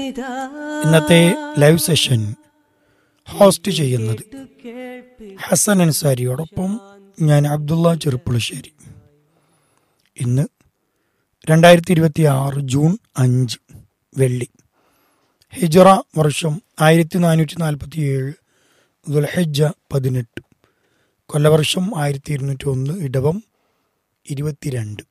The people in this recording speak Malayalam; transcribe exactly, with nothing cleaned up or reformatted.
ഇന്നത്തെ ലൈവ് സെഷൻ ഹോസ്റ്റ് ചെയ്യുന്നത് ഹസൻ അൻസാരിയോടൊപ്പം ഞാൻ അബ്ദുള്ള ചെറുപ്പുളശ്ശേരി. ഇന്ന് രണ്ടായിരത്തി ഇരുപത്തി ആറ് ജൂൺ അഞ്ച് വെള്ളി, ഹിജറ വർഷം ആയിരത്തി നാനൂറ്റി നാൽപ്പത്തി ഏഴ് ദുൽഹിജ്ജ പതിനെട്ട്, കൊല്ലവർഷം ആയിരത്തി ഇരുന്നൂറ്റി ഒന്ന്, ഇടവം ഇരുപത്തിരണ്ട്.